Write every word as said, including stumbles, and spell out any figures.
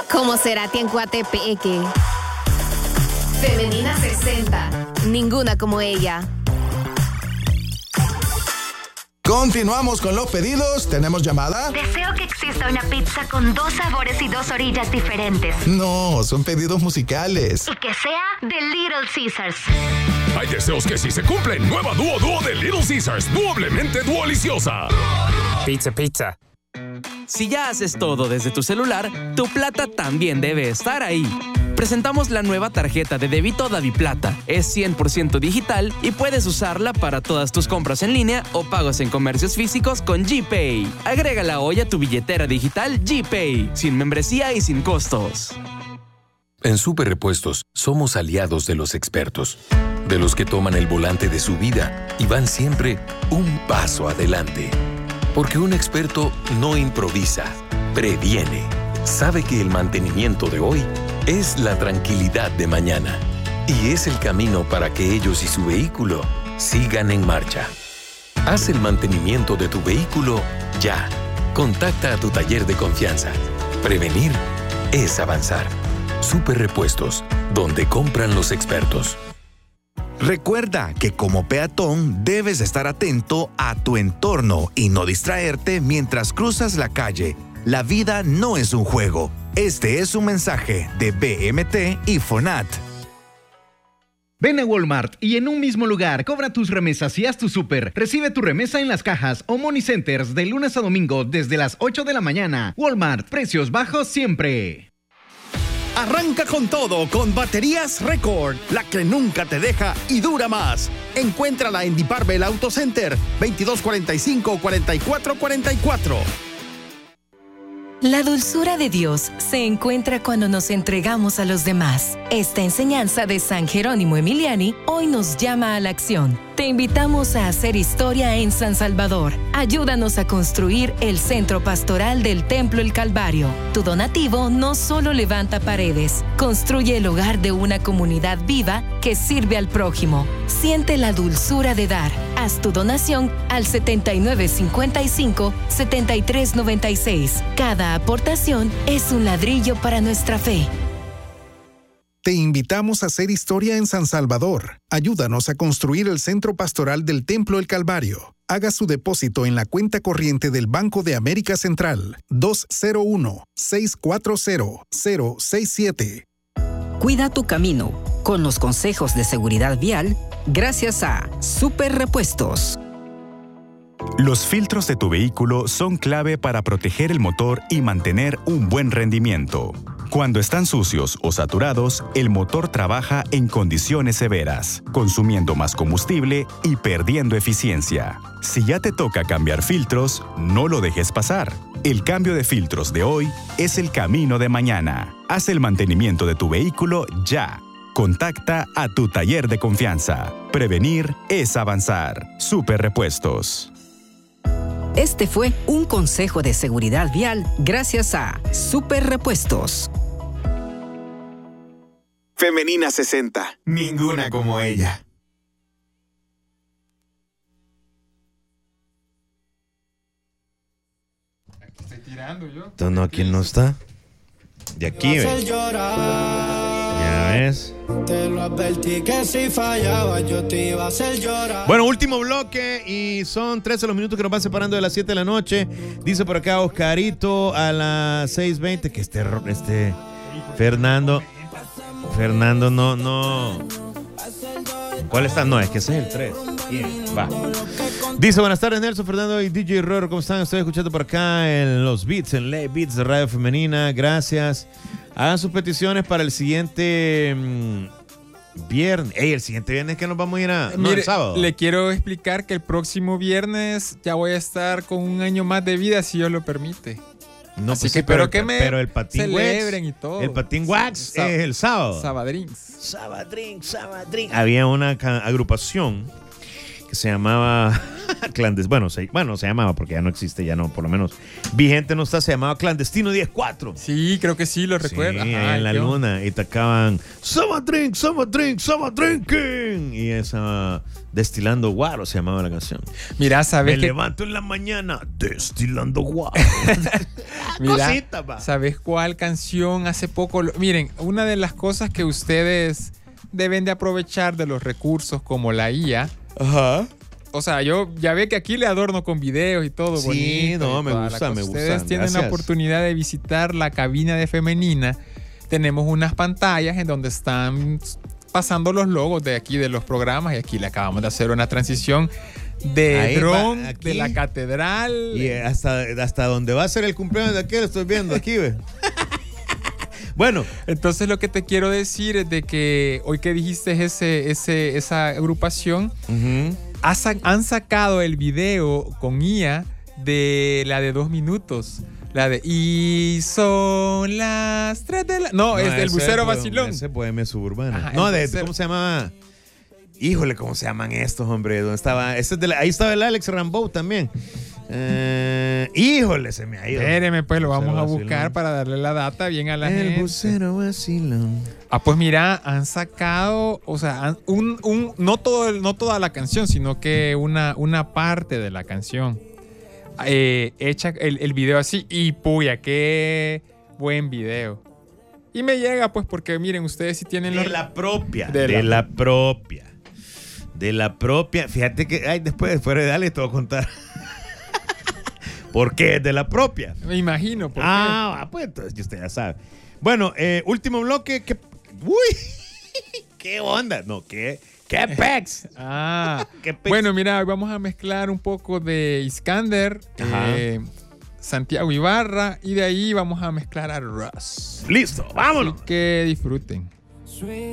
Como Cerati en Coatepeque. Femenina sesenta. Ninguna como ella. Continuamos con los pedidos. ¿Tenemos llamada? Deseo que exista una pizza con dos sabores y dos orillas diferentes. No, son pedidos musicales. Y que sea de Little Caesars. Hay deseos que sí se cumplen. Nueva Dúo Dúo de Little Caesars. Doblemente duoliciosa. Pizza, pizza. Si ya haces todo desde tu celular, tu plata también debe estar ahí. Presentamos la nueva tarjeta de débito DaviPlata. Es cien por ciento digital y puedes usarla para todas tus compras en línea o pagos en comercios físicos con GPay. Agrégala hoy a tu billetera digital GPay, sin membresía y sin costos. En Super Repuestos somos aliados de los expertos, de los que toman el volante de su vida y van siempre un paso adelante. Porque un experto no improvisa, previene. Sabe que el mantenimiento de hoy es la tranquilidad de mañana y es el camino para que ellos y su vehículo sigan en marcha. Haz el mantenimiento de tu vehículo ya. Contacta a tu taller de confianza. Prevenir es avanzar. Super Repuestos, donde compran los expertos. Recuerda que como peatón debes estar atento a tu entorno y no distraerte mientras cruzas la calle. La vida no es un juego. Este es un mensaje de B M T y FONAT. Ven a Walmart y en un mismo lugar cobra tus remesas y haz tu súper. Recibe tu remesa en las cajas o Money Centers de lunes a domingo desde las ocho de la mañana. Walmart, precios bajos siempre. Arranca con todo con Baterías Record, la que nunca te deja y dura más. Encuéntrala en Diparbel Auto Center, veintidós cuarenta y cinco, cuarenta y cuatro cuarenta y cuatro. La dulzura de Dios se encuentra cuando nos entregamos a los demás. Esta enseñanza de San Jerónimo Emiliani hoy nos llama a la acción. Te invitamos a hacer historia en San Salvador. Ayúdanos a construir el Centro Pastoral del Templo El Calvario. Tu donativo no solo levanta paredes, construye el hogar de una comunidad viva que sirve al prójimo. Siente la dulzura de dar. Haz tu donación al setenta y nueve cincuenta y cinco, setenta y tres noventa y seis. Cada aportación es un ladrillo para nuestra fe. Te invitamos a hacer historia en San Salvador. Ayúdanos a construir el Centro Pastoral del Templo El Calvario. Haga su depósito en la cuenta corriente del Banco de América Central dos cero uno, seis cuatro cero, cero seis siete. Cuida tu camino con los consejos de seguridad vial gracias a Super Repuestos. Los filtros de tu vehículo son clave para proteger el motor y mantener un buen rendimiento. Cuando están sucios o saturados, el motor trabaja en condiciones severas, consumiendo más combustible y perdiendo eficiencia. Si ya te toca cambiar filtros, no lo dejes pasar. El cambio de filtros de hoy es el camino de mañana. Haz el mantenimiento de tu vehículo ya. Contacta a tu taller de confianza. Prevenir es avanzar. Super Repuestos. Este fue un consejo de seguridad vial gracias a Super Repuestos. Femenina sesenta. Ninguna como ella. Estoy tirando yo. Entonces, no, aquí no está. De aquí, ¿ves? Ya ves. Te lo advertí que si fallaba yo te iba a hacer llorar. Bueno, último bloque y son trece los minutos que nos van separando de las siete de la noche. Dice por acá Oscarito a las seis veinte que este, este Fernando, Fernando no, no. ¿Cuál está? No, es que ese es el tres. Bien, va. Dice, buenas tardes Nelson, Fernando y D J Roro, ¿cómo están? Estoy escuchando por acá en los beats, en Ley Beats de Radio Femenina, gracias. Hagan sus peticiones para el siguiente mmm, viernes. Ey, el siguiente viernes que nos vamos a ir a... Mire, no, el sábado. Le quiero explicar que el próximo viernes ya voy a estar con un año más de vida, si Dios lo permite. No, Así pues que sí, pero, espero que me pero el patín celebren wax, y todo. El patín wax Sa- es el sábado. Sabadrins. Sabadrín, Sabadrín. Había una ca- agrupación que se llamaba Clandes, bueno, se, bueno, se llamaba porque ya no existe, ya no, por lo menos vigente no está, se llamaba Clandestino diez cuatro. Sí, creo que sí, lo recuerdo. Sí, Ajá, ahí en la yo. luna y tocaban Summer Drink, Summer Drink, Summer Drinking y esa Destilando Guaro se llamaba la canción. Mira, sabes Me que levanto en la mañana destilando guaro. Mira, Cosita, va. ¿sabes cuál canción hace poco? lo- Miren, una de las cosas que ustedes deben de aprovechar de los recursos como la I A. Ajá. O sea, yo ya ve que aquí le adorno con videos y todo Sí, bonito. no, y me toda la gusta, cosa. me gusta. Ustedes tienen la Gracias. oportunidad de visitar la cabina de Femenina. Tenemos unas pantallas en donde están pasando los logos de aquí de los programas y aquí le acabamos de hacer una transición de Ahí dron va, aquí. de la catedral. Y hasta, hasta donde va a ser el cumpleaños de aquel, estoy viendo aquí, ve. Bueno, entonces lo que te quiero decir es de que hoy que dijiste ese, ese, esa agrupación, uh-huh. ha sa- han sacado el video con I A de la de dos minutos. La de y son las tres de la... No, es del bucero vacilón. Ese Bohemia Suburbana. Ajá, no, el de, bucero. ¿cómo se llamaba? Híjole, ¿cómo se llaman estos, hombre? ¿Dónde estaba? Ese es de la- ahí estaba el Alex Rambo también. Eh, híjole, se me ha ido. Espéreme, pues lo vamos Bucero a vacilón. buscar para darle la data bien a la El gente. bucero vacilón. Ah, pues mira, han sacado, o sea, han- un, un, no, todo el- no toda la canción, sino que una, una parte de la canción. Eh, hecha el, el video así y puya, qué buen video. Y me llega pues porque miren, ustedes sí tienen De los... la propia. De De, la- la, propia. De la propia. Fíjate que, ay, después, fuera de dale, te voy a contar. ¿Por qué? De la propia. Me imagino. ¿por Ah, ah, pues entonces usted ya sabe. Bueno, eh, último bloque. Que, uy, ¿qué onda? No, ¿qué? ¿Qué pex? Ah, ¿Qué pex? bueno, mira, hoy vamos a mezclar un poco de Iskander, eh, Santiago Ibarra y de ahí vamos a mezclar a Russ. Listo, vámonos. Así que disfruten.